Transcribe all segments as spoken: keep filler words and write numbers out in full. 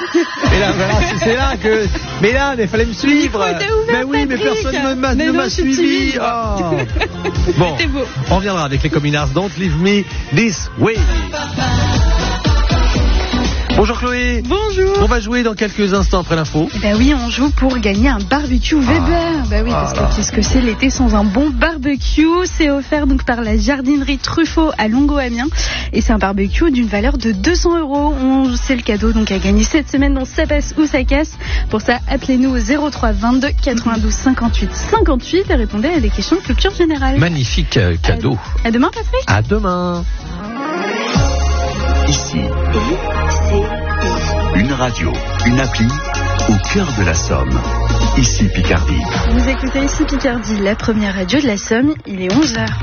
Mais là, voilà, c'est, c'est là que. Mais là, il fallait me suivre. Mais oui, mais personne ne m'a, ne m'a suivi. Oh. Bon, on reviendra avec les communards. Don't leave me this way. Bonjour Chloé. Bonjour. On va jouer dans quelques instants après l'info. Eh ben oui, on joue pour gagner un barbecue Weber. Ah, bah oui, parce ah que qu'est-ce que c'est l'été sans un bon barbecue? C'est offert donc par la jardinerie Truffaut à Longo-Amiens. Et c'est un barbecue d'une valeur de deux cents euros. On, c'est le cadeau donc à gagner cette semaine dans Ça passe ou ça casse. Pour ça, appelez-nous au zéro trois vingt-deux quatre-vingt-douze cinquante-huit cinquante-huit et répondez à des questions de culture générale. Magnifique euh, cadeau. À, à demain, Patrick. À demain. Ici, une radio, une appli au cœur de la Somme. Ici Picardie. Vous écoutez Ici Picardie, la première radio de la Somme. Il est onze heures.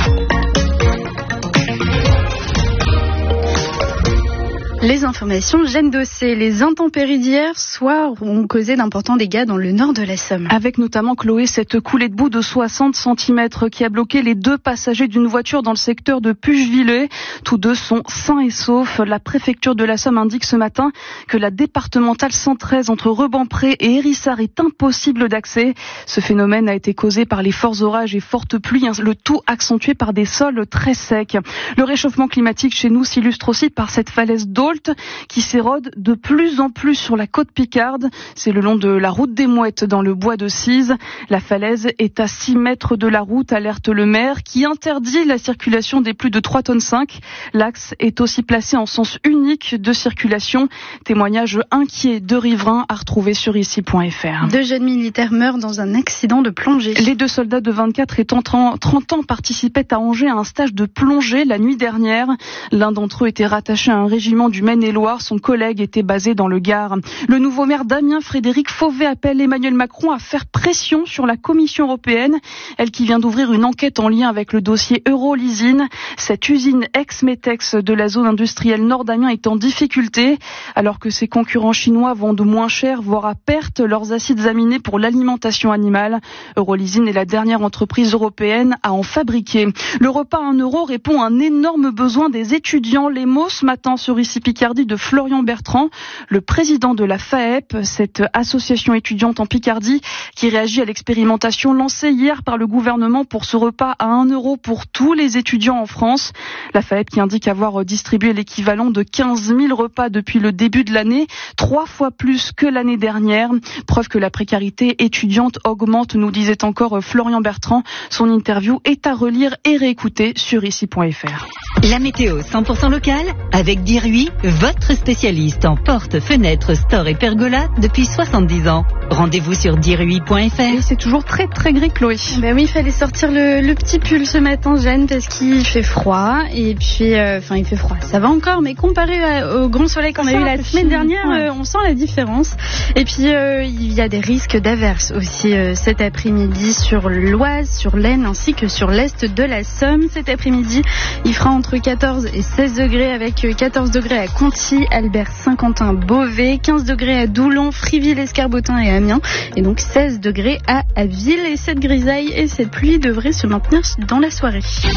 Les informations, Jeanne Dossé. Les intempéries d'hier soir ont causé d'importants dégâts dans le nord de la Somme. Avec notamment, Chloé, cette coulée de boue de soixante centimètres qui a bloqué les deux passagers d'une voiture dans le secteur de Puchevillers. Tous deux sont sains et saufs. La préfecture de la Somme indique ce matin que la départementale cent treize entre Rebampré et Hérissart est impossible d'accès. Ce phénomène a été causé par les forts orages et fortes pluies, le tout accentué par des sols très secs. Le réchauffement climatique chez nous s'illustre aussi par cette falaise d'Ault qui s'érode de plus en plus sur la côte picarde. C'est le long de la route des Mouettes dans le bois de Cise. La falaise est à six mètres de la route, alerte le maire, qui interdit la circulation des plus de trois tonnes cinq. L'axe est aussi placé en sens unique de circulation. Témoignage inquiet de riverains à retrouver sur ici point f r. Deux jeunes militaires meurent dans un accident de plongée. Les deux soldats de vingt-quatre et trente ans participaient à Angers à un stage de plongée la nuit dernière. L'un d'entre eux était rattaché à un régiment du Maine-et-Loire, son collègue était basé dans le Gard. Le nouveau maire d'Amiens, Frédéric Fauvet, appelle Emmanuel Macron à faire pression sur la Commission européenne, elle qui vient d'ouvrir une enquête en lien avec le dossier Eurolysine. Cette usine ex-Metex de la zone industrielle nord d'Amiens est en difficulté, alors que ses concurrents chinois vendent moins cher, voire à perte, leurs acides aminés pour l'alimentation animale. Eurolysine est la dernière entreprise européenne à en fabriquer. Le repas à un euro répond à un énorme besoin des étudiants. Les mots ce matin sur ici Picardie de Florian Bertrand, le président de la F A E P, cette association étudiante en Picardie qui réagit à l'expérimentation lancée hier par le gouvernement pour ce repas à un euro pour tous les étudiants en France. La F A E P qui indique avoir distribué l'équivalent de quinze mille repas depuis le début de l'année, trois fois plus que l'année dernière. Preuve que la précarité étudiante augmente, nous disait encore Florian Bertrand. Son interview est à relire et réécouter sur ici point f r. La météo cent pour cent locale avec Diruy, votre spécialiste en portes, fenêtres, stores et pergolas depuis soixante-dix ans. Rendez-vous sur diruy point f r. Et c'est toujours très très gris, Chloé. Ben oui, il fallait sortir le, le petit pull ce matin, Jeanne, parce qu'il fait froid. Et puis, enfin, euh, il fait froid. Ça va encore, mais comparé à, au grand soleil qu'on a eu la semaine dernière, ouais. euh, on sent la différence. Et puis, euh, il y a des risques d'averses aussi euh, cet après-midi sur l'Oise, sur l'Aisne, ainsi que sur l'est de la Somme. Cet après-midi, il fera entre quatorze et seize degrés, avec quatorze degrés à Conty, Albert, Saint-Quentin, Beauvais, quinze degrés à Doulon, Friville, Escarbotin et Amiens, et donc seize degrés à Abbeville. Et cette grisaille et cette pluie devraient se maintenir dans la soirée.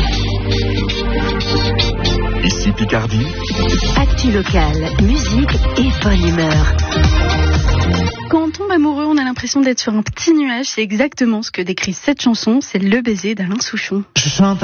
Ici Picardie. Actu locale, musique et bonne humeur. Quand on tombe amoureux, on a l'impression d'être sur un petit nuage. C'est exactement ce que décrit cette chanson. C'est Le baiser d'Alain Souchon. Je chante